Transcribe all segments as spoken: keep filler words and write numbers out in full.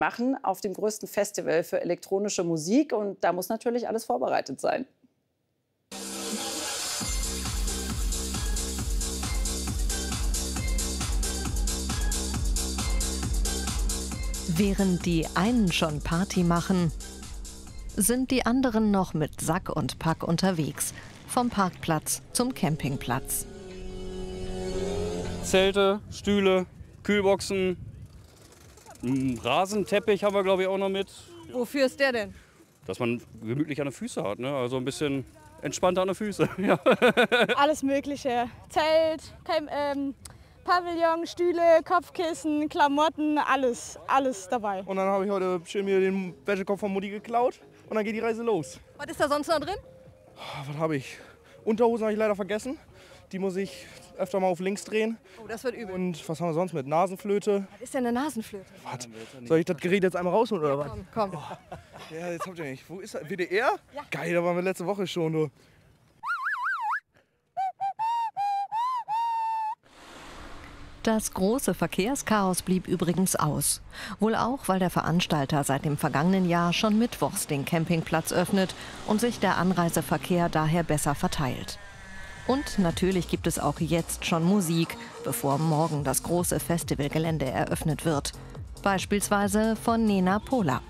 machen auf dem größten Festival für elektronische Musik. Und da muss natürlich alles vorbereitet sein. Während die einen schon Party machen, sind die anderen noch mit Sack und Pack unterwegs. Vom Parkplatz zum Campingplatz. Zelte, Stühle, Kühlboxen, einen Rasenteppich haben wir, glaube ich, auch noch mit. Wofür ist der denn? Dass man gemütlich an den Füßen hat, ne? Also ein bisschen entspannter an den Füßen. Ja. Alles Mögliche. Zelt, Camp, ähm, Pavillon, Stühle, Kopfkissen, Klamotten, alles, alles dabei. Und dann habe ich heute schön mir den Wäschekorb von Mutti geklaut und dann geht die Reise los. Was ist da sonst noch drin? Was habe ich? Unterhosen habe ich leider vergessen. Die muss ich öfter mal auf links drehen. Oh, das wird übel. Und was haben wir sonst mit? Nasenflöte. Was ist denn eine Nasenflöte? Was? Soll ich das Gerät jetzt einmal rausholen oder was? Komm, komm. Oh. Ja, jetzt habt ihr nicht. Wo ist das? W D R? Ja. Geil, da waren wir letzte Woche schon. Du. Das große Verkehrschaos blieb übrigens aus. Wohl auch, weil der Veranstalter seit dem vergangenen Jahr schon mittwochs den Campingplatz öffnet und sich der Anreiseverkehr daher besser verteilt. Und natürlich gibt es auch jetzt schon Musik, bevor morgen das große Festivalgelände eröffnet wird. Beispielsweise von Nena Polab.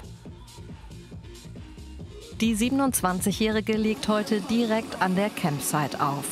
Die siebenundzwanzigjährige legt heute direkt an der Campsite auf.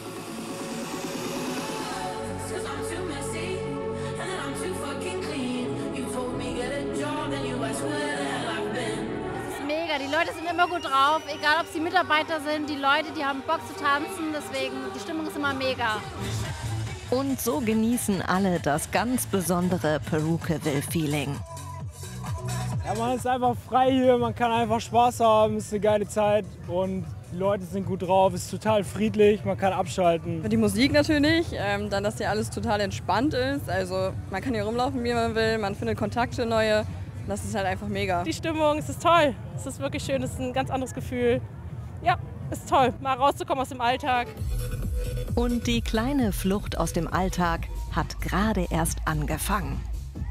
Die Leute sind immer gut drauf, egal ob sie Mitarbeiter sind, die Leute, die haben Bock zu tanzen, deswegen die Stimmung ist immer mega. Und so genießen alle das ganz besondere Purukaville-Feeling. Ja, man ist einfach frei hier, man kann einfach Spaß haben, es ist eine geile Zeit und die Leute sind gut drauf, es ist total friedlich, man kann abschalten. Die Musik natürlich, ähm, dann, dass hier alles total entspannt ist, also man kann hier rumlaufen, wie man will, man findet Kontakte neue. Das ist halt einfach mega. Die Stimmung, es ist toll. Es ist wirklich schön, es ist ein ganz anderes Gefühl. Ja, es ist toll, mal rauszukommen aus dem Alltag. Und die kleine Flucht aus dem Alltag hat gerade erst angefangen.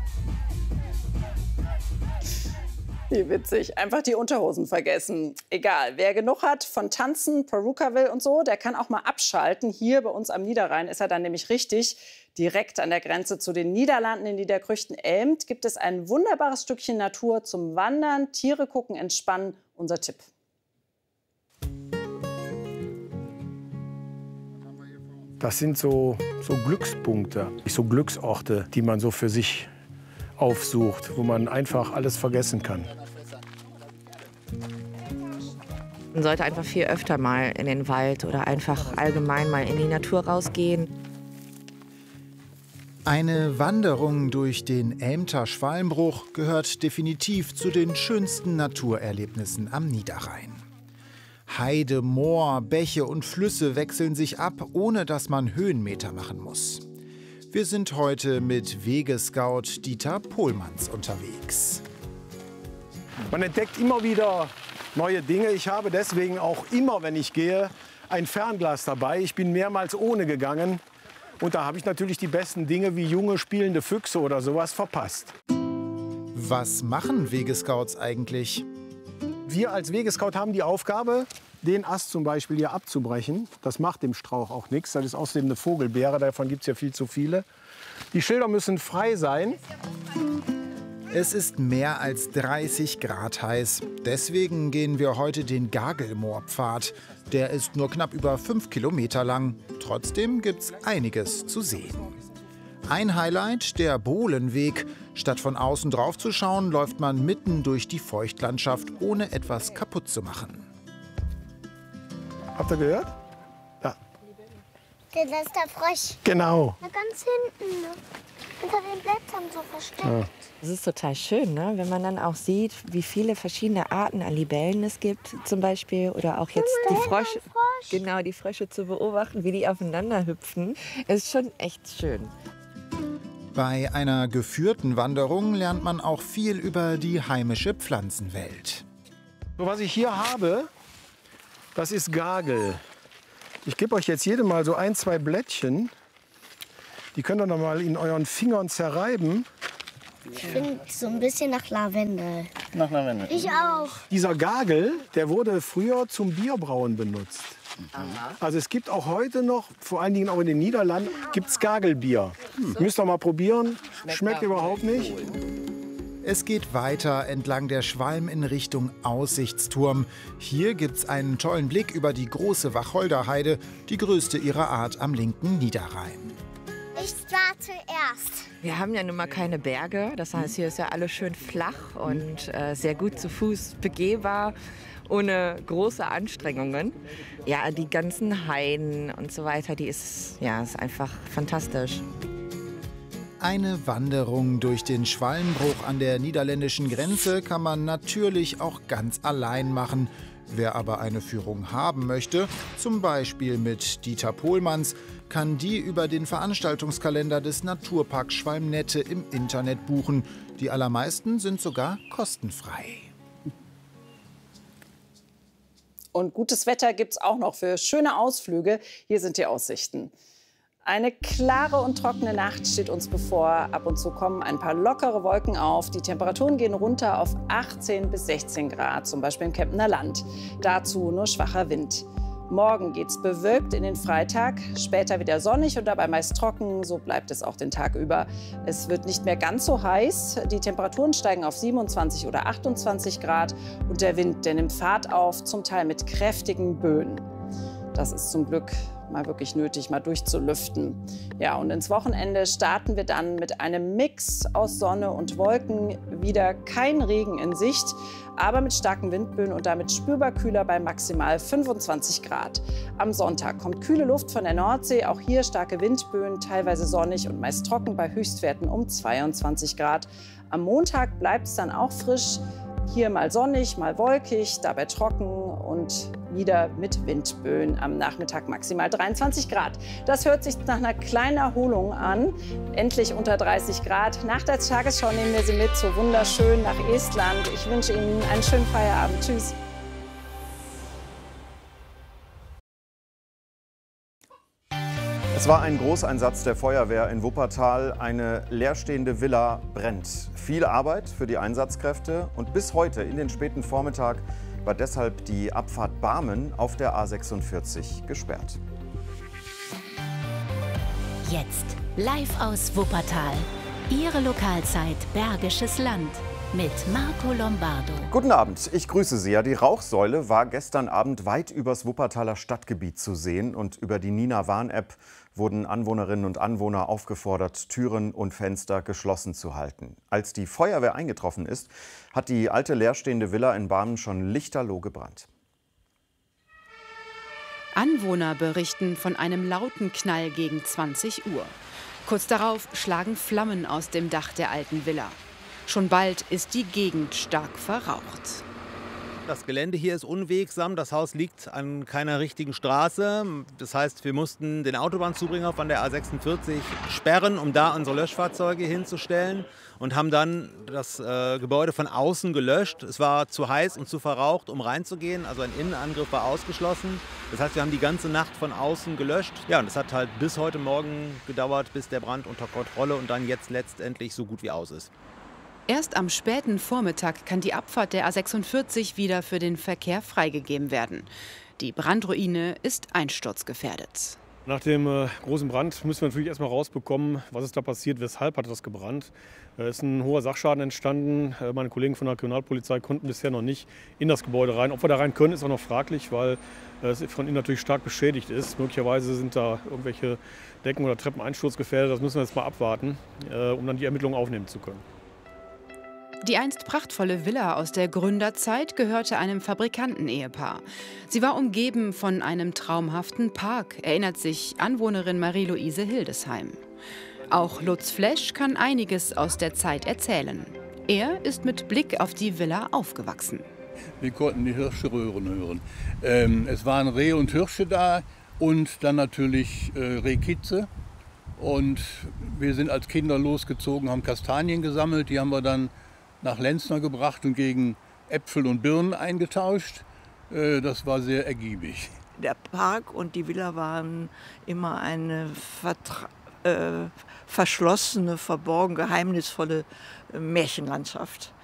Wie witzig. Einfach die Unterhosen vergessen. Egal, wer genug hat von Tanzen, Purukaville und so, der kann auch mal abschalten. Hier bei uns am Niederrhein ist er dann nämlich richtig. Direkt an der Grenze zu den Niederlanden in Niederkrüchten-Elmt gibt es ein wunderbares Stückchen Natur zum Wandern, Tiere gucken, entspannen. Unser Tipp. Das sind so, so Glückspunkte, so Glücksorte, die man so für sich aufsucht, wo man einfach alles vergessen kann. Man sollte einfach viel öfter mal in den Wald oder einfach allgemein mal in die Natur rausgehen. Eine Wanderung durch den Elmter Schwalmbruch gehört definitiv zu den schönsten Naturerlebnissen am Niederrhein. Heide, Moor, Bäche und Flüsse wechseln sich ab, ohne dass man Höhenmeter machen muss. Wir sind heute mit Wegescout Dieter Pohlmanns unterwegs. Man entdeckt immer wieder neue Dinge. Ich habe deswegen auch immer, wenn ich gehe, ein Fernglas dabei. Ich bin mehrmals ohne gegangen. Und da habe ich natürlich die besten Dinge wie junge spielende Füchse oder sowas verpasst. Was machen Wegescouts eigentlich? Wir als Wegescout haben die Aufgabe, den Ast zum Beispiel hier abzubrechen. Das macht dem Strauch auch nichts. Das ist außerdem eine Vogelbeere, davon gibt es ja viel zu viele. Die Schilder müssen frei sein. Es ist mehr als dreißig Grad heiß. Deswegen gehen wir heute den Gagelmoorpfad. Der ist nur knapp über fünf Kilometer lang. Trotzdem gibt's einiges zu sehen. Ein Highlight, der Bohlenweg. Statt von außen drauf zu schauen, läuft man mitten durch die Feuchtlandschaft, ohne etwas kaputt zu machen. Habt ihr gehört? Ja. Das ist der Frosch. Genau. Na, ganz hinten, ne? Hinter den Blättern so versteckt. Ja. Das ist total schön, ne? Wenn man dann auch sieht, wie viele verschiedene Arten an Libellen es gibt, zum Beispiel. Oder auch jetzt die Frösche, Frosch. genau, die Frösche zu beobachten, wie die aufeinander hüpfen. Ist schon echt schön. Bei einer geführten Wanderung lernt man auch viel über die heimische Pflanzenwelt. So, was ich hier habe, das ist Gagel. Ich gebe euch jetzt jedem mal so ein, zwei Blättchen. Die könnt ihr noch mal in euren Fingern zerreiben. Ich finde so ein bisschen nach Lavendel. Nach Lavendel. Ich auch. Dieser Gagel, der wurde früher zum Bierbrauen benutzt. Also es gibt auch heute noch, vor allen Dingen auch in den Niederlanden, gibt's Gagelbier. Hm. Müsst ihr mal probieren. Schmeckt überhaupt nicht. Es geht weiter entlang der Schwalm in Richtung Aussichtsturm. Hier gibt's einen tollen Blick über die große Wacholderheide, die größte ihrer Art am linken Niederrhein. Ich war zuerst. Wir haben ja nun mal keine Berge, das heißt, hier ist ja alles schön flach und äh, sehr gut zu Fuß begehbar, ohne große Anstrengungen. Ja, die ganzen Heiden und so weiter, die ist, ja, ist einfach fantastisch. Eine Wanderung durch den Schwalmbruch an der niederländischen Grenze kann man natürlich auch ganz allein machen. Wer aber eine Führung haben möchte, zum Beispiel mit Dieter Pohlmanns, kann die über den Veranstaltungskalender des Naturparks Schwalmnette im Internet buchen. Die allermeisten sind sogar kostenfrei. Und gutes Wetter gibt es auch noch für schöne Ausflüge. Hier sind die Aussichten. Eine klare und trockene Nacht steht uns bevor. Ab und zu kommen ein paar lockere Wolken auf. Die Temperaturen gehen runter auf achtzehn bis sechzehn Grad, zum Beispiel im Kemptener Land. Dazu nur schwacher Wind. Morgen geht's bewölkt in den Freitag, später wieder sonnig und dabei meist trocken. So bleibt es auch den Tag über. Es wird nicht mehr ganz so heiß. Die Temperaturen steigen auf siebenundzwanzig oder achtundzwanzig Grad. Und der Wind, der nimmt Fahrt auf, zum Teil mit kräftigen Böen. Das ist zum Glück mal wirklich nötig, mal durchzulüften. Ja, und ins Wochenende starten wir dann mit einem Mix aus Sonne und Wolken. Wieder kein Regen in Sicht, aber mit starken Windböen und damit spürbar kühler bei maximal fünfundzwanzig Grad. Am Sonntag kommt kühle Luft von der Nordsee, auch hier starke Windböen, teilweise sonnig und meist trocken bei Höchstwerten um zweiundzwanzig Grad. Am Montag bleibt es dann auch frisch. Hier mal sonnig, mal wolkig, dabei trocken und wieder mit Windböen. Am Nachmittag maximal dreiundzwanzig Grad. Das hört sich nach einer kleinen Erholung an. Endlich unter dreißig Grad. Nach der Tagesschau nehmen wir Sie mit so wunderschön nach Estland. Ich wünsche Ihnen einen schönen Feierabend. Tschüss. Es war ein Großeinsatz der Feuerwehr in Wuppertal. Eine leerstehende Villa brennt. Viel Arbeit für die Einsatzkräfte und bis heute in den späten Vormittag war deshalb die Abfahrt Barmen auf der A sechsundvierzig gesperrt. Jetzt live aus Wuppertal. Ihre Lokalzeit Bergisches Land mit Marco Lombardo. Guten Abend, ich grüße Sie. Ja, die Rauchsäule war gestern Abend weit übers Wuppertaler Stadtgebiet zu sehen und über die Nina Warn-App wurden Anwohnerinnen und Anwohner aufgefordert, Türen und Fenster geschlossen zu halten. Als die Feuerwehr eingetroffen ist, hat die alte leerstehende Villa in Barmen schon lichterloh gebrannt. Anwohner berichten von einem lauten Knall gegen zwanzig Uhr. Kurz darauf schlagen Flammen aus dem Dach der alten Villa. Schon bald ist die Gegend stark verraucht. Das Gelände hier ist unwegsam. Das Haus liegt an keiner richtigen Straße. Das heißt, wir mussten den Autobahnzubringer von der A sechsundvierzig sperren, um da unsere Löschfahrzeuge hinzustellen. Und haben dann das äh, Gebäude von außen gelöscht. Es war zu heiß und zu verraucht, um reinzugehen. Also ein Innenangriff war ausgeschlossen. Das heißt, wir haben die ganze Nacht von außen gelöscht. Ja, und es hat halt bis heute Morgen gedauert, bis der Brand unter Kontrolle und dann jetzt letztendlich so gut wie aus ist. Erst am späten Vormittag kann die Abfahrt der A sechsundvierzig wieder für den Verkehr freigegeben werden. Die Brandruine ist einsturzgefährdet. Nach dem äh, großen Brand müssen wir natürlich erstmal rausbekommen, was ist da passiert, weshalb hat das gebrannt. Es äh, ist ein hoher Sachschaden entstanden. Äh, meine Kollegen von der Kriminalpolizei konnten bisher noch nicht in das Gebäude rein. Ob wir da rein können, ist auch noch fraglich, weil äh, es von innen natürlich stark beschädigt ist. Möglicherweise sind da irgendwelche Decken oder Treppen einsturzgefährdet. Das müssen wir jetzt mal abwarten, äh, um dann die Ermittlungen aufnehmen zu können. Die einst prachtvolle Villa aus der Gründerzeit gehörte einem Fabrikantenehepaar. Sie war umgeben von einem traumhaften Park, erinnert sich Anwohnerin Marie-Louise Hildesheim. Auch Lutz Flesch kann einiges aus der Zeit erzählen. Er ist mit Blick auf die Villa aufgewachsen. Wir konnten die Hirsche röhren hören. Ähm, es waren Rehe und Hirsche da und dann natürlich äh, Rehkitze. Und wir sind als Kinder losgezogen, haben Kastanien gesammelt, die haben wir dann nach Lenzner gebracht und gegen Äpfel und Birnen eingetauscht. Das war sehr ergiebig. Der Park und die Villa waren immer eine Vertra äh, verschlossene, verborgen, geheimnisvolle Märchenlandschaft.